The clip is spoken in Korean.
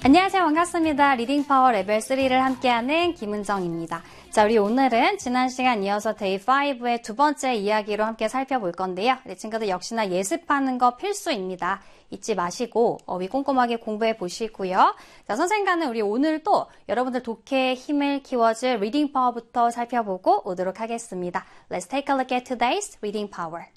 안녕하세요. 반갑습니다. 리딩 파워 레벨 3를 함께하는 김은정입니다. 자, 우리 오늘은 지난 시간 이어서 데이 5의 두 번째 이야기로 함께 살펴볼 건데요. 우리 친구들 역시나 예습하는 거 필수입니다. 잊지 마시고 꼼꼼하게 공부해 보시고요. 자, 선생님과는 우리 오늘 또 여러분들 독해의 힘을 키워줄 리딩 파워부터 살펴보고 오도록 하겠습니다. Let's take a look at today's reading power.